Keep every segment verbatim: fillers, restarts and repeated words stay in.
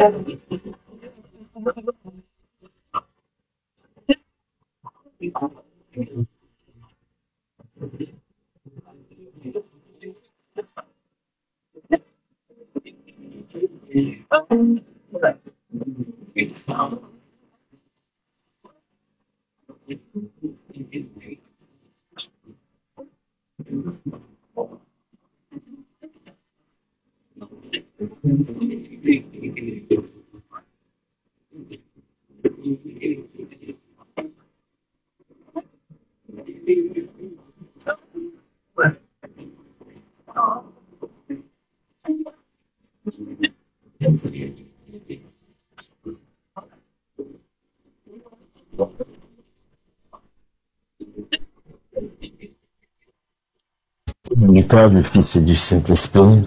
Du Père, du Fils et du Saint-Esprit,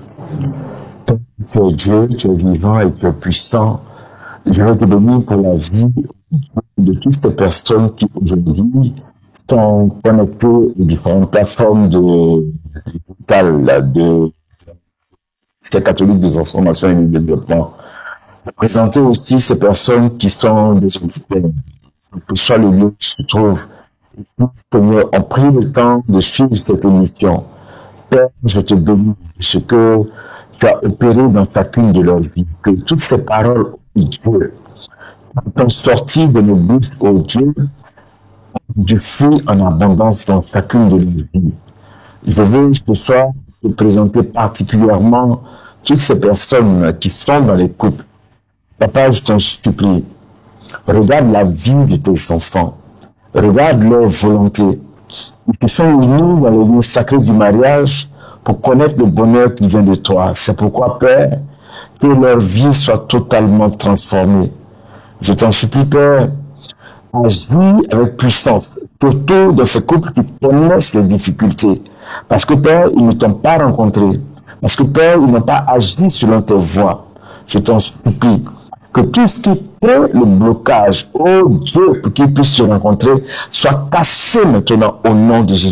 tu es Dieu, tu es vivant et tu es puissant. Je veux te bénir pour la vie de toutes ces personnes qui aujourd'hui sont connectées aux différentes plateformes de digitales de ces catholiques de transformation et de développement. Présenter aussi ces personnes qui sont des auditeurs, que ce soit le lieu où se trouvent, Seigneur, ont pris le temps de suivre cette émission. Père, je te bénis de ce que tu as opéré dans chacune de leurs vies, que toutes ces paroles, oh Dieu, sont sorties de nos bouches, oh Dieu, du fruit en abondance dans chacune de leurs vies. Je veux ce soir te présenter particulièrement toutes ces personnes qui sont dans les couples. Papa, je t'en supplie, regarde la vie de tes enfants, regarde leur volonté. Ils sont unis dans le lieu sacré du mariage pour connaître le bonheur qui vient de toi. C'est pourquoi, Père, que leur vie soit totalement transformée. Je t'en supplie, Père, agis avec puissance, surtout dans ces couples qui connaissent les difficultés. Parce que, Père, ils ne t'ont pas rencontré. Parce que, Père, ils n'ont pas agi selon tes voies. Je t'en supplie que tout ce qui est le blocage, oh Dieu, pour qu'ils puissent se rencontrer, soit cassé maintenant au nom de Jésus.